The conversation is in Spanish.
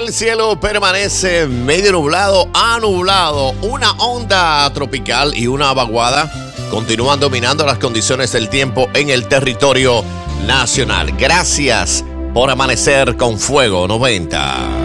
El cielo permanece medio nublado a nublado. Una onda tropical y una vaguada continúan dominando las condiciones del tiempo en el territorio nacional. Gracias por amanecer con Fuego 90.